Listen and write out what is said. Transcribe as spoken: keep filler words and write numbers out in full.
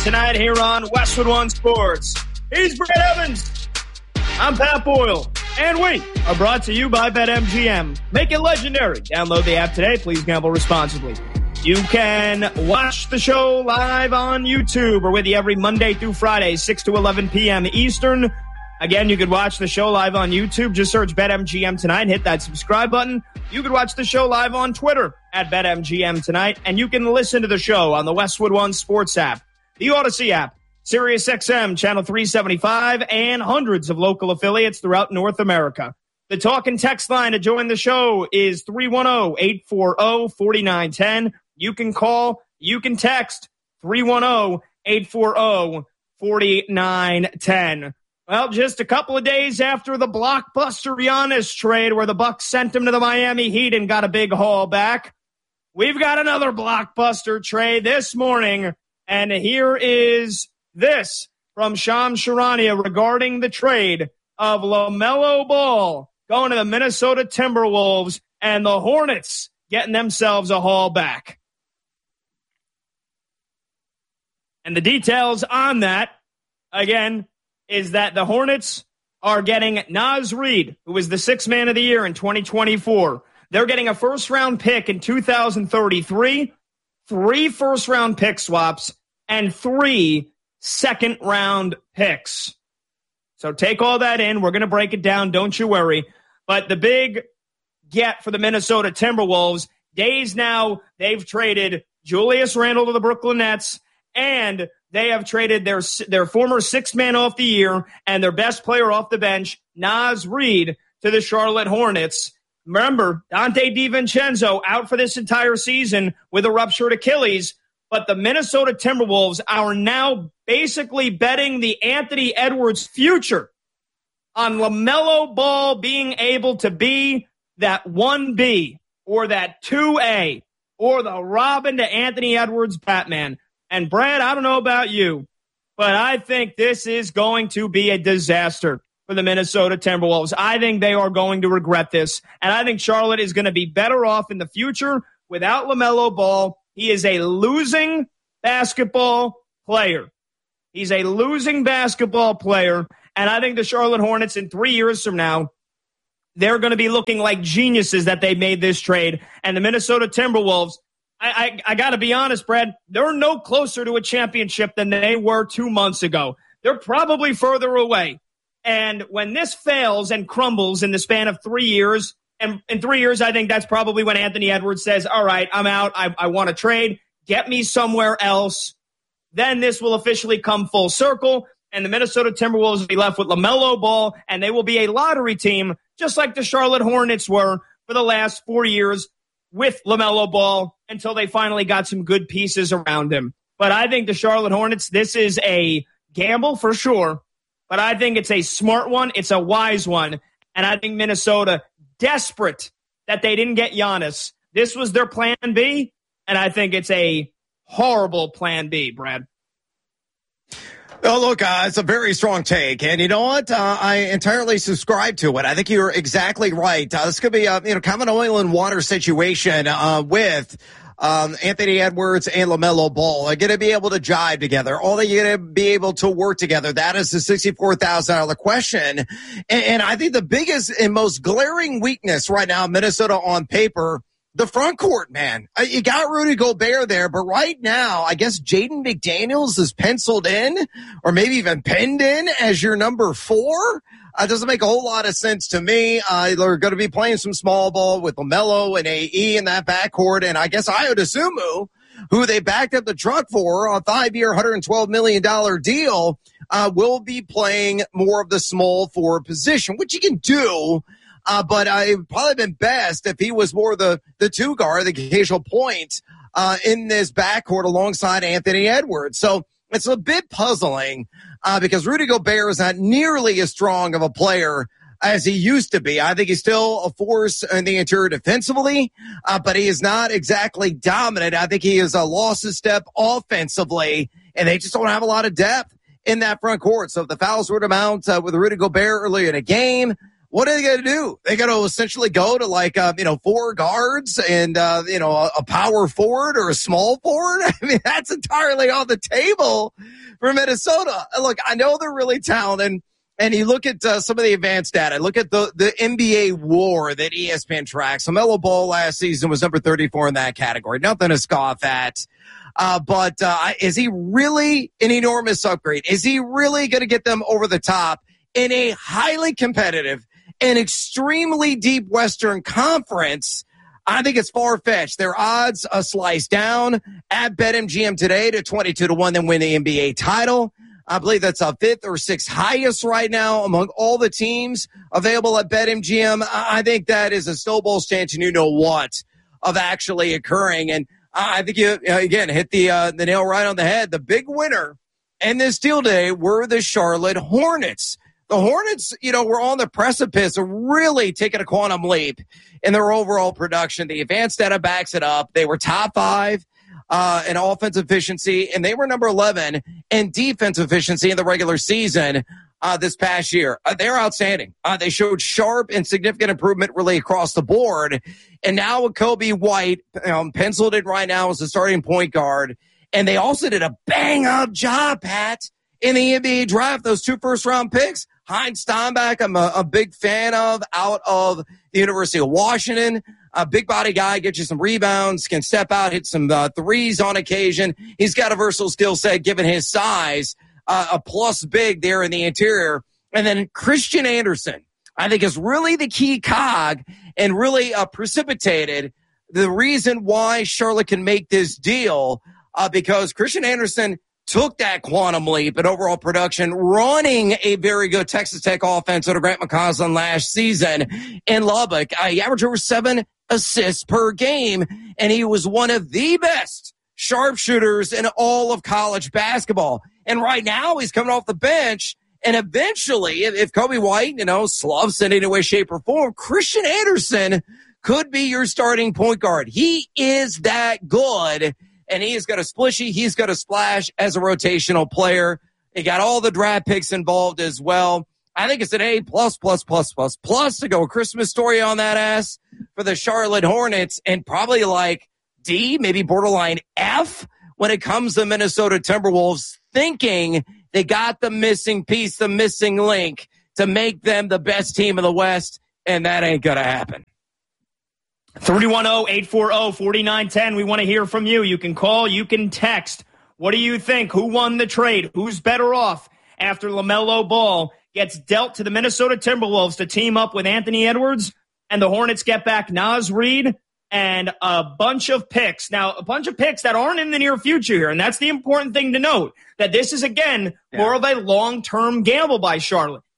tonight here on Westwood One Sports. He's Brett Evans. I'm Pat Boyle. And we are brought to you by BetMGM. Make it legendary. Download the app today. Please gamble responsibly. You can watch the show live on YouTube. We're with you every Monday through Friday, six to eleven p.m. Eastern. Again, you could watch the show live on YouTube. Just search BetMGM Tonight and hit that subscribe button. You could watch the show live on Twitter at BetMGM Tonight. And you can listen to the show on the Westwood One Sports app, the Odyssey app, Sirius X M, Channel three seventy-five, and hundreds of local affiliates throughout North America. The talk and text line to join the show is three one zero, eight four zero, four nine one zero. You can call, you can text three one zero, eight four zero, four nine one zero. Well, just a couple of days after the blockbuster Giannis trade where the Bucks sent him to the Miami Heat and got a big haul back, we've got another blockbuster trade this morning. And here is this from Shams Charania regarding the trade of LaMelo Ball going to the Minnesota Timberwolves and the Hornets getting themselves a haul back. And the details on that, again, is that the Hornets are getting Naz Reid, who was the sixth man of the year in twenty twenty-four. They're getting a first-round pick in two thousand thirty-three, three first-round pick swaps, and three second-round picks. So take all that in. We're going to break it down. Don't you worry. But the big get for the Minnesota Timberwolves, days now, they've traded Julius Randle to the Brooklyn Nets, and they have traded their their former sixth man off the year and their best player off the bench, Naz Reid, to the Charlotte Hornets. Remember, Dante DiVincenzo out for this entire season with a ruptured Achilles, but the Minnesota Timberwolves are now basically betting the Anthony Edwards future on LaMelo Ball being able to be that one B or that two A or the Robin to Anthony Edwards Batman. And, Brad, I don't know about you, but I think this is going to be a disaster for the Minnesota Timberwolves. I think they are going to regret this, and I think Charlotte is going to be better off in the future without LaMelo Ball. He is a losing basketball player. He's a losing basketball player, and I think the Charlotte Hornets in three years from now, they're going to be looking like geniuses that they made this trade, and the Minnesota Timberwolves, I, I, I got to be honest, Brad, they're no closer to a championship than they were two months ago. They're probably further away. And when this fails and crumbles in the span of three years, and in three years, I think that's probably when Anthony Edwards says, all right, I'm out. I, I want to trade. Get me somewhere else. Then this will officially come full circle, and the Minnesota Timberwolves will be left with LaMelo Ball, and they will be a lottery team, just like the Charlotte Hornets were for the last four years with LaMelo Ball, until they finally got some good pieces around him. But I think the Charlotte Hornets, this is a gamble for sure, but I think it's a smart one. It's a wise one. And I think Minnesota, desperate that they didn't get Giannis, this was their plan B, and I think it's a horrible plan B, Brad. Oh, look, uh, it's a very strong take, and you know what? Uh, I entirely subscribe to it. I think you're exactly right. Uh, this could be a, you know, kind of an oil and water situation uh, with um, Anthony Edwards and LaMelo Ball. They're going to be able to jive together. All they're going to be able to work together. That is the sixty-four thousand dollars question. And, and I think the biggest and most glaring weakness right now, Minnesota on paper, the front court, man. You got Rudy Gobert there, but right now, I guess Jaden McDaniels is penciled in, or maybe even penned in as your number four. Uh, doesn't make a whole lot of sense to me. Uh, they're going to be playing some small ball with LaMelo and A E in that backcourt, and I guess Ayo Dosunmu, who they backed up the truck for on a five-year, one hundred twelve million dollars deal, uh, will be playing more of the small forward position, which he can do. Uh, but uh, it would probably been best if he was more the, the two guard, the occasional point uh, in this backcourt alongside Anthony Edwards. So it's a bit puzzling uh, because Rudy Gobert is not nearly as strong of a player as he used to be. I think he's still a force in the interior defensively, uh, but he is not exactly dominant. I think he is a lost a step offensively, and they just don't have a lot of depth in that front court. So if the fouls were to mount uh, with Rudy Gobert earlier in a game, what are they going to do? They got to essentially go to like, uh, you know, four guards and, uh, you know, a, a power forward or a small forward. I mean, that's entirely on the table for Minnesota. Look, I know they're really talented. And you look at uh, some of the advanced data. Look at the, the N B A WAR that E S P N tracks. LaMelo Ball last season was number thirty-four in that category. Nothing to scoff at. Uh, but uh, is he really an enormous upgrade? Is he really going to get them over the top in a highly competitive and extremely deep Western Conference? I think it's far-fetched. Their odds a slice down at BetMGM today to twenty-two to one, then win the N B A title. I believe that's a fifth or sixth highest right now among all the teams available at BetMGM. I think that is a snowball's chance, and you know what, of actually occurring. And I think you, again, hit the uh, the nail right on the head. The big winner in this deal day were the Charlotte Hornets. The Hornets, you know, were on the precipice of really taking a quantum leap in their overall production. The advanced data backs it up. They were top five Uh, in offensive efficiency, and they were number eleven in defensive efficiency in the regular season uh, this past year. Uh, they're outstanding. Uh, they showed sharp and significant improvement really across the board. And now with Kobe White um, penciled in right now as the starting point guard, and they also did a bang-up job, Pat, in the N B A draft. Those two first-round picks, Heinz Steinbach, I'm a, a big fan of, out of the University of Washington. A big body guy, get you some rebounds, can step out, hit some uh, threes on occasion. He's got a versatile skill set given his size, uh, a plus big there in the interior. And then Christian Anderson, I think, is really the key cog and really uh, precipitated the reason why Charlotte can make this deal, uh, because Christian Anderson took that quantum leap in overall production, running a very good Texas Tech offense under Grant McCausland last season in Lubbock. Uh, he averaged over seven assists per game, and he was one of the best sharpshooters in all of college basketball. And right now, he's coming off the bench, and eventually, if, if Kobe White, you know, sloughs in any way, shape, or form, Christian Anderson could be your starting point guard. He is that good. And he has got a splishy. He's got a splash as a rotational player. He got all the draft picks involved as well. I think it's an A plus, plus, plus, plus, plus to go a Christmas story on that ass for the Charlotte Hornets, and probably like D, maybe borderline F when it comes to Minnesota Timberwolves, thinking they got the missing piece, the missing link to make them the best team in the West, and that ain't going to happen. three one zero, eight four zero, four nine one zero. We want to hear from you. You can call, you can text. What do you think? Who won the trade? Who's better off after LaMelo Ball gets dealt to the Minnesota Timberwolves to team up with Anthony Edwards, and the Hornets get back Naz Reid and a bunch of picks? Now, a bunch of picks that aren't in the near future here, and that's the important thing to note, that this is, again, yeah. more of a long-term gamble by Charlotte.